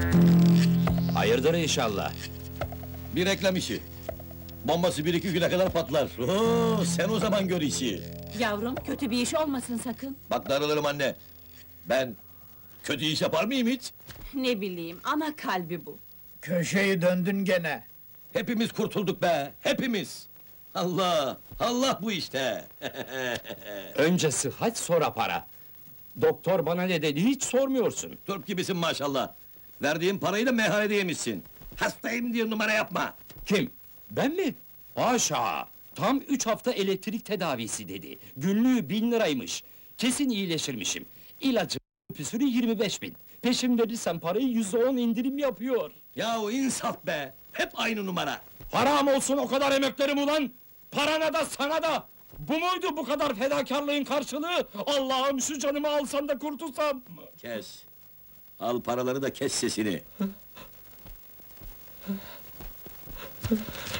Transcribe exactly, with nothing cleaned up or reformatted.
Hayırdır inşallah? Bir reklam işi. Bombası bir iki güne kadar patlar. Oo, sen o zaman gör işi. Yavrum, kötü bir iş olmasın sakın. Bak darılırım anne. Ben kötü iş yapar mıyım hiç? Ne bileyim, ana kalbi bu. Köşeyi döndün gene. Hepimiz kurtulduk be, hepimiz! Allah, Allah bu işte! Önce sıhhat, sonra para. Doktor bana ne dedi, hiç sormuyorsun. Turp gibisin maşallah! Verdiğin parayı da meyhanede yemişsin! Hastayım diye numara yapma! Kim? Ben mi? Haşa! Tam üç hafta elektrik tedavisi dedi. Günlüğü bin liraymış. Kesin iyileşirmişim. İlacı püsürü yirmi beş bin. Peşin verirsem parayı yüzde on indirim yapıyor. Yahu insaf be! Hep aynı numara! Haram olsun o kadar emeklerim ulan! Parana da sana da! Bu muydu bu kadar fedakarlığın karşılığı? Allah'ım şu canımı alsan da kurtulsam! Kes! Al paraları da kes sesini!